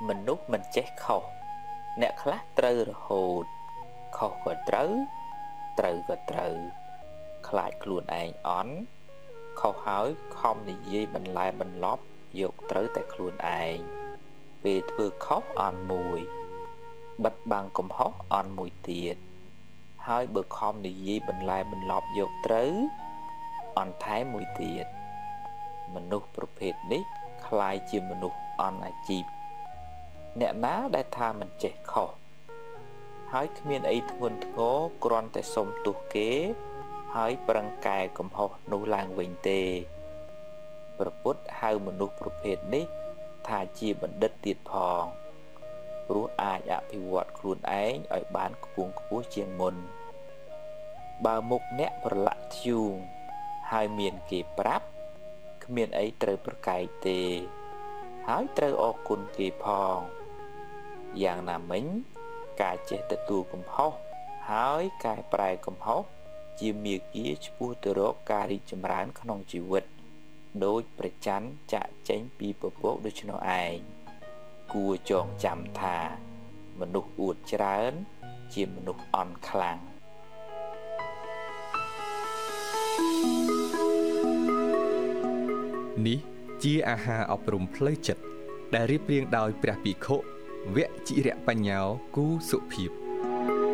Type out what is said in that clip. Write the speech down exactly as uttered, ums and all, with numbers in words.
មនុស្សមិនចេះខុសអ្នកខ្លះត្រូវរហូតខុសក៏ត្រូវត្រូវក៏ត្រូវខ្លាចខ្លួនឯងអន់ខុសហើយខំនិយាយបន្លែបន្លប់យកត្រូវតែខ្លួនឯងពេលធ្វើខុសអន់មួយបិទបាំងកំហុសអន់មួយទៀតហើយបើខំនិយាយបន្លែបន្លប់យកត្រូវអន់ថែមមួយទៀតមនុស្សប្រភេទនេះคล้ายជាមនុស្សអន់អាជីពអ្នកណាដែលថាមិនចេះខុសហើយគ្មានអីធ្ងន់ធ្ងរគ្រាន់តែសុំទោសគេហើយប្រឹងកែកំហុសនោះឡើងវិញទេព្រះពុទ្ធហៅមនុស្សប្រភេទនេះថាជាបណ្ឌិតទៀតផងព្រោះអាចអភិវឌ្ឍខ្លួនឯងឲ្យបានខ្ពង់ខ្ពស់ជាងមុនបើមុខអ្នកប្រឡាក់ធ្យូងហើយមានគេប្រាប់គ្មានអីត្រូវប្រកែកទេហើយត្រូវអរគុណគេផងយ៉ាងណាមិញការចេះទទួលកំហុសហើយកែប្រែកំហុសជាមាគ៌ាឆ្ពោះទៅរកការរីកចម្រើនក្នុងជីវិតដោយព្រះច័ន្ទចាក់ចេញពីពពកដូច្នោះឯងគួរចងចាំថាមនុស្សអួតច្រើនជាមនុស្សអន់ខ្លាំងនេះជាអាហារអប់រំផ្លូវចិត្តដែលរៀបរៀងដោយព្រះភិក្ខុវជ្ជរៈបញ្ញោគូសុភាព